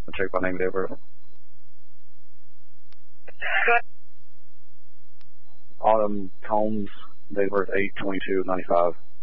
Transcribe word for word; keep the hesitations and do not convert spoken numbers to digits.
I'll check by name and date of birth. Good. Autumn Combs, date of birth eight twenty-two ninety-five.